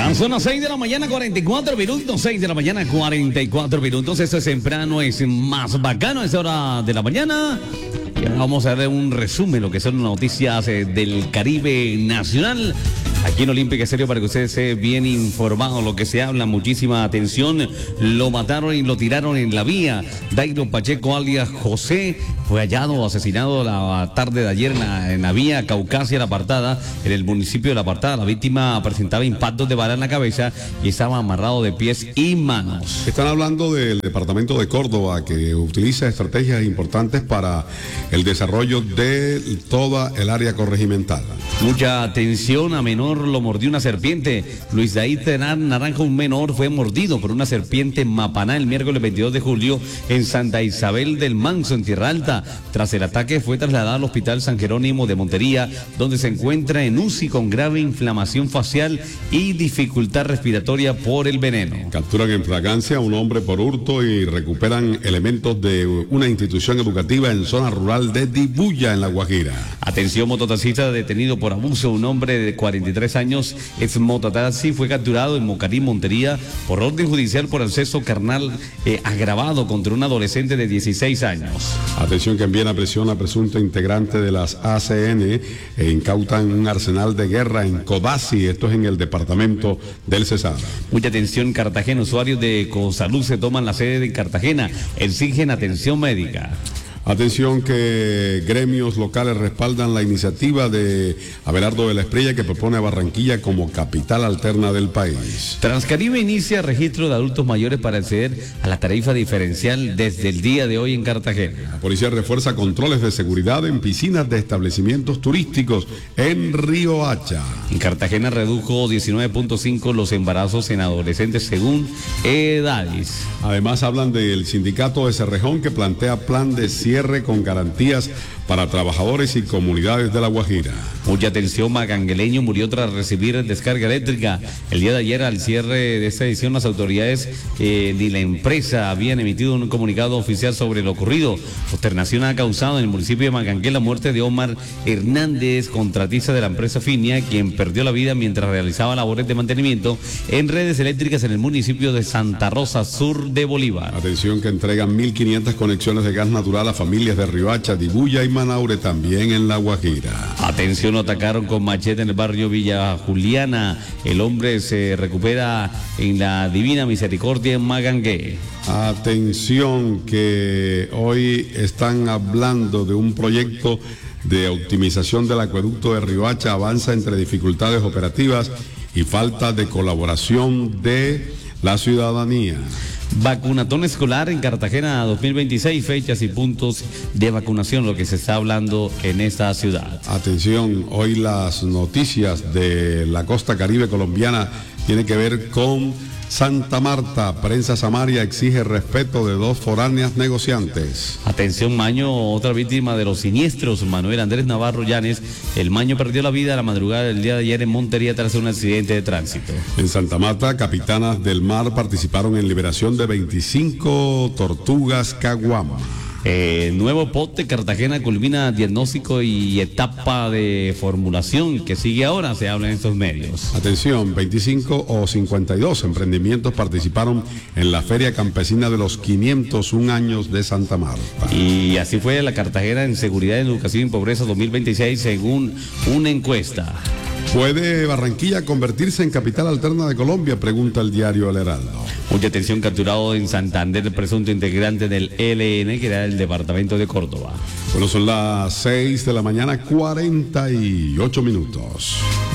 Ya son las 6 de la mañana, 44 minutos. 6 de la mañana, 44 minutos. Esto es temprano, es más bacano a esa hora de la mañana. Y ahora vamos a darle un resumen de lo que son noticias del Caribe nacional. Aquí en Olímpica Estéreo para que usted esté bien informado lo que se habla. Muchísima atención. Lo mataron y lo tiraron en la vía. Dairo Pacheco alias José fue hallado, asesinado la tarde de ayer en la vía Caucasia La Apartada, en el municipio de La Apartada. La víctima presentaba impactos de bala en la cabeza y estaba amarrado de pies y manos. Están hablando del departamento de Córdoba, que utiliza estrategias importantes para el desarrollo de toda el área corregimental. Mucha atención, a menor lo mordió una serpiente. Luis David Naranjo, un menor, fue mordido por una serpiente en Mapaná el miércoles 22 de julio en Santa Isabel del Manso, en Tierra Alta. Tras el ataque fue trasladado al Hospital San Jerónimo de Montería, donde se encuentra en UCI con grave inflamación facial y dificultad respiratoria por el veneno. Capturan en fragancia a un hombre por hurto y recuperan elementos de una institución educativa en zona rural de Dibuya, en La Guajira. Atención, mototaxista detenido por abuso. Un hombre de 43 años, ex mototaxi, fue capturado en Mocarí, Montería, por orden judicial por acceso carnal agravado contra un adolescente de 16 años. Atención, que envían a prisión a presunto integrante de las ACN e incautan un arsenal de guerra en Codazzi, esto es en el departamento del Cesar. Mucha atención, Cartagena. Usuarios de Ecosalud se toman la sede de Cartagena, exigen atención médica. Atención, que gremios locales respaldan la iniciativa de Abelardo de la Espriella, que propone a Barranquilla como capital alterna del país. Transcaribe inicia registro de adultos mayores para acceder a la tarifa diferencial desde el día de hoy en Cartagena. La policía refuerza controles de seguridad en piscinas de establecimientos turísticos en Riohacha. En Cartagena redujo 19.5 los embarazos en adolescentes según edades. Además hablan del sindicato de Cerrejón, que plantea plan de cierre con garantías para trabajadores y comunidades de La Guajira. Mucha atención, magangueleño murió tras recibir descarga eléctrica. El día de ayer, al cierre de esta edición, las autoridades ni la empresa habían emitido un comunicado oficial sobre lo ocurrido. Consternación ha causado en el municipio de Magangué la muerte de Omar Hernández, contratista de la empresa Finia, quien perdió la vida mientras realizaba labores de mantenimiento en redes eléctricas en el municipio de Santa Rosa, sur de Bolívar. Atención, que entregan 1.500 conexiones de gas natural a familias de Riohacha, Dibuya y Manaure, también en La Guajira. Atención, lo atacaron con machete en el barrio Villa Juliana. El hombre se recupera en la Divina Misericordia en Magangué. Atención, que hoy están hablando de un proyecto de optimización del acueducto de Riohacha. Avanza entre dificultades operativas y falta de colaboración de la ciudadanía. Vacunatón escolar en Cartagena 2026, fechas y puntos de vacunación, lo que se está hablando en esta ciudad. Atención, hoy las noticias de la costa caribe colombiana tienen que ver con Santa Marta. Prensa Samaria exige respeto de dos foráneas negociantes. Atención, Maño, otra víctima de los siniestros. Manuel Andrés Navarro Llanes. El Maño perdió la vida a la madrugada del día de ayer en Montería tras un accidente de tránsito. En Santa Marta, capitanas del mar participaron en liberación de 25 tortugas caguama. Nuevo pote, Cartagena culmina diagnóstico y etapa de formulación que sigue ahora, se habla en estos medios. Atención, 25 o 52 emprendimientos participaron en la Feria Campesina de los 501 años de Santa Marta. Y así fue la Cartagena en Seguridad, Educación y Pobreza 2026 según una encuesta. ¿Puede Barranquilla convertirse en capital alterna de Colombia?, pregunta el diario El Heraldo. Mucha atención, capturado en Santander el presunto integrante del ELN, que era el departamento de Córdoba. Bueno, son las 6 de la mañana, 48 minutos.